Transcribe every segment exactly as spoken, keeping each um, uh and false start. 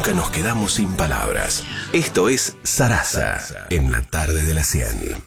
nunca nos quedamos sin palabras. Esto es Sarasa, en la tarde de la cien.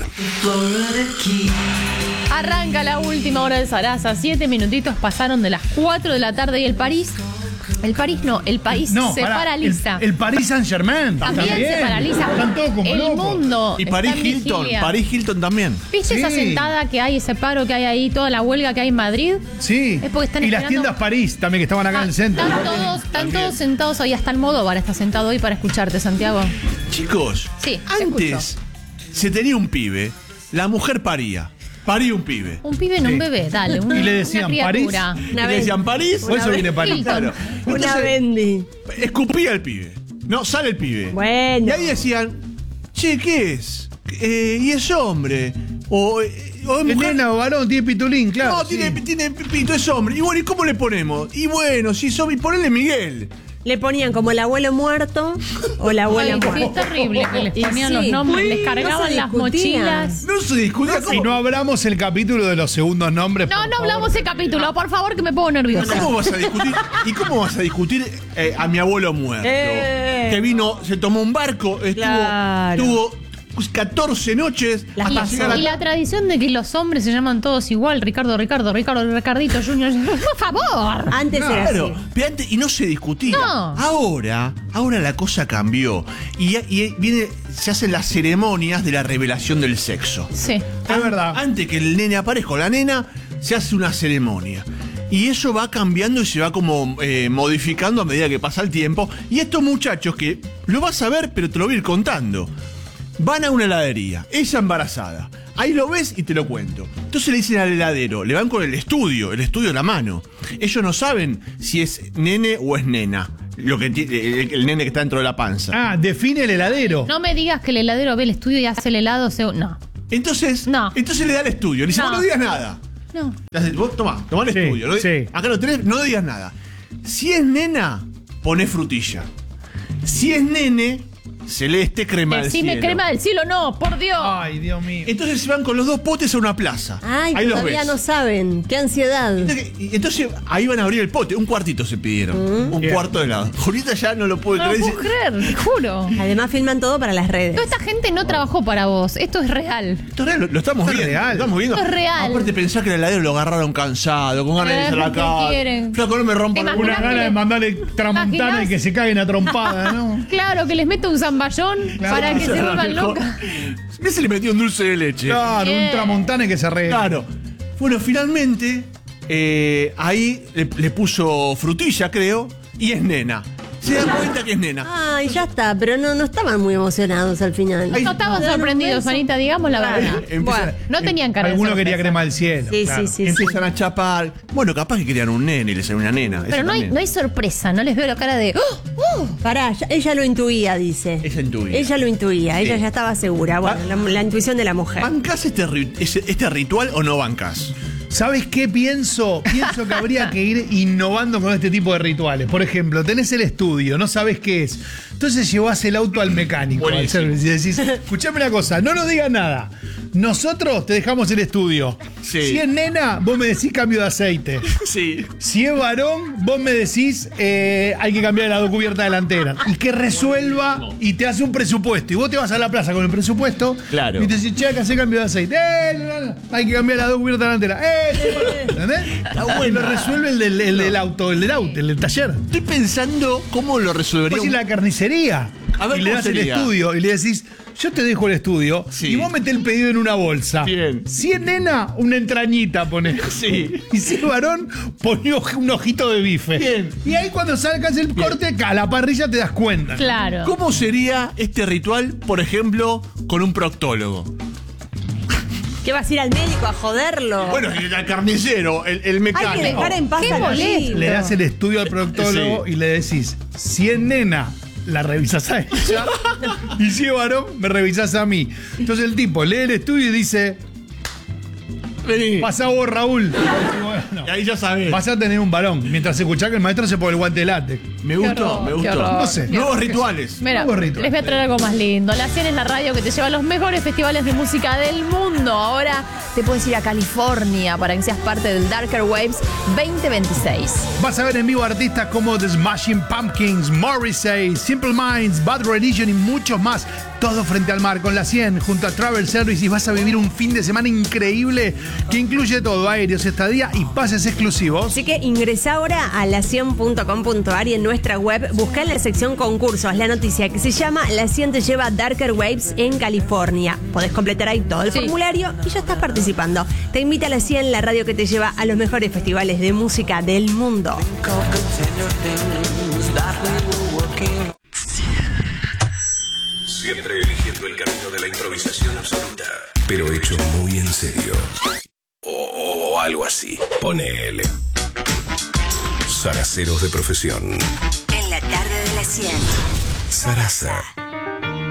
Arranca la última hora de Sarasa. Siete minutitos pasaron de las cuatro de la tarde y el París... El París no, el país no, se pará, paraliza. El, el Paris Saint-Germain también, también se paraliza. Están todos como el locos. mundo Y París Hilton, vigilia. París Hilton también. ¿Viste Sí. esa sentada que hay, ese paro que hay ahí, toda la huelga que hay en Madrid? Sí. Es porque están y las esperando- tiendas París también que estaban acá Ah, en el centro. Están todos, están todos sentados ahí, hasta el Modóvar está sentado hoy para escucharte, Santiago. Chicos, Sí, te antes se tenía un pibe, la mujer paría. Paría un pibe. Un pibe no un Sí. bebé, dale. Un, Y le decían, una criatura. París. Y le decían París. Por eso viene París. Hilton. Claro. Una Entonces, Bendy. escupía el pibe. No, sale el pibe. Bueno. Y ahí decían, che, ¿qué es? Eh, y es hombre. O, eh, o es Es mujer. nena o varón, tiene pitulín, claro. No, sí. tiene, tiene pito, es hombre. Y bueno, ¿y cómo le ponemos? Y bueno, si es hombre, ponele Miguel. Le ponían como el abuelo muerto o la abuela Ay, sí, es muerta. terrible que les Y ponían sí. los nombres, Uy, les cargaban no se las discutía. mochilas. No se discutía. Y ¿Cómo, no hablamos el capítulo de los segundos nombres. No, por no favor. hablamos ese capítulo, por favor, que me pongo nerviosa. ¿Cómo vas a discutir? ¿Y cómo vas a discutir eh, a mi abuelo muerto? Eh. Que vino, se tomó un barco, estuvo, Claro. tuvo catorce noches Las hasta pasó. llegar a Y la tradición de que los hombres se llaman todos igual, Ricardo, Ricardo, Ricardo, Ricardito, Junior. Por favor. Antes era Claro, así. pero antes- y no se discutía. No. Ahora, ahora la cosa cambió. Y, y viene, se hacen las ceremonias de la revelación del sexo. Sí. Es verdad. Antes que el nene aparezca o la nena, se hace una ceremonia. Y eso va cambiando y se va como eh, modificando a medida que pasa el tiempo. Y estos muchachos que lo vas a ver, pero te lo voy a ir contando. Van a una heladería, ella embarazada. Ahí lo ves y te lo cuento. Entonces le dicen al heladero, le van con el estudio, el estudio en la mano. Ellos no saben si es nene o es nena. Lo que enti- el, el nene que está dentro de la panza. Ah, define el heladero. No me digas que el heladero ve el estudio y hace el helado. Se... No. Entonces, No. entonces le da el estudio. Le dice, No. vos no digas nada. No. Le hace, vos tomá, tomá el Sí, estudio. ¿no? sí. Acá lo tenés, no digas nada. Si es nena, poné frutilla. Si es nene, celeste, crema del Decime cielo. crema del cielo, no, por Dios. Ay, Dios mío. Entonces se van con los dos potes a una plaza. Ay, ahí los todavía ves. no saben. Qué ansiedad. Entonces, y- entonces ahí van a abrir el pote. Un cuartito se pidieron. Un Bien. cuarto de helado. Julieta ya no lo puede No lo creer. puedo dice, creer, te juro. Además filman todo para las redes. Toda esta gente no trabajó para vos. Esto es real. esto es real, lo, lo estamos Esto es viendo. real. Lo estamos viendo. Esto es real. Aparte pensá que el heladero lo agarraron cansado, con ganas de irse a la ¿qué casa. quieren? Flaco, no me rompan ¿Te la imaginas Una que gana de le- mandarle tramontana ¿Imaginás? y que se caguen a trompada, ¿no? Claro, que les meto un zamballón para que se vuelvan locos. Mira, se le metió un dulce de leche. Claro, Bien. un tramontana y que se re. Claro. Bueno, finalmente, eh, ahí le, le puso frutilla, creo, y es nena. Se dan cuenta que es nena. Ay, ya está, pero no, no estaban muy emocionados al final. Ay, No estaban Dan un sorprendidos, beso. Anita, digamos la verdad. Empiezan- Bueno, No tenían cara de Alguno sorpresa. quería crema del cielo. sí, claro. sí, sí, sí. Empiezan a chapar. Bueno, capaz que querían un nene y le salió una nena. Pero Eso no hay, también. no hay sorpresa, no les veo la cara de. ¡Oh! ¡Oh! Pará, ya- ella lo intuía, dice. Ella intuía. Ella lo intuía, Sí. ella ya estaba segura. Bueno, la, la intuición de la mujer. ¿Bancás este, ri- ese- este ritual o no bancás? ¿Sabes qué pienso? Pienso que habría que ir innovando con este tipo de rituales. Por ejemplo, tenés el estudio, no sabes qué es. Entonces llevás el auto al mecánico. Al Buenísimo. servicio, y decís, escuchame una cosa, no nos digas nada. Nosotros te dejamos el estudio. Sí. Si es nena, vos me decís cambio de aceite. Sí. Si es varón, vos me decís eh, hay que cambiar la cubierta delantera. Y que resuelva y te hace un presupuesto. Y vos te vas a la plaza con el presupuesto. Claro. Y te decís, che, hay que hacer cambio de aceite. Eh, no, no, hay que cambiar la cubierta delantera. Eh, ¿entendés? Y lo resuelve el del, el del auto, el del auto, el del taller. Estoy pensando cómo lo resolvería. Vos ir un- a la carnicería. A ver, y le ¿cómo das el sería? estudio y le decís, yo te dejo el estudio Sí. y vos metés el pedido en una bolsa. Bien. Si es nena, una entrañita ponés. Sí. Y si es varón, poné oj- un ojito de bife. Bien. Y ahí cuando salgas el corte, acá a la parrilla te das cuenta. Claro. ¿Cómo sería este ritual, por ejemplo, con un proctólogo? ¿Qué vas a ir al médico a joderlo? Bueno, el carnicero, el, el hay mecánico. que dejar en paz Qué al molesto. chico. Le das el estudio al proctólogo Sí. y le decís, si es nena, la revisas a ella. Y si es varón, me revisás a mí. Entonces el tipo lee el estudio y dice, Vení. pasá vos, Raúl. no. Y ahí ya sabes. Vas a tener un varón mientras escuchás que el maestro se pone el guante de látex. Me Qué gustó, horror, me qué gustó. horror. No sé. Nuevos rituales. Mira, Nuevo ritual. les voy a traer algo más lindo. La cien es la radio que te lleva a los mejores festivales de música del mundo. Ahora te puedes ir a California para que seas parte del Darker Waves veinte veintiséis. Vas a ver en vivo artistas como The Smashing Pumpkins, Morrissey, Simple Minds, Bad Religion y muchos más. Todo frente al mar con la cien junto a Travel Service y vas a vivir un fin de semana increíble que incluye todo, aéreos, estadía y pases exclusivos. Así que ingresa ahora a la cien punto com punto a r y en nuestra web busca en la sección concursos la noticia que se llama La cien te lleva a Darker Waves en California. Podés completar ahí todo el Sí. formulario y ya estás participando. Te invita a la cien, la radio que te lleva a los mejores festivales de música del mundo. Siempre eligiendo el camino de la improvisación absoluta, pero hecho muy en serio. O, o algo así. Ponele. Zaraceros de profesión. En la tarde de la cien. Sarasa.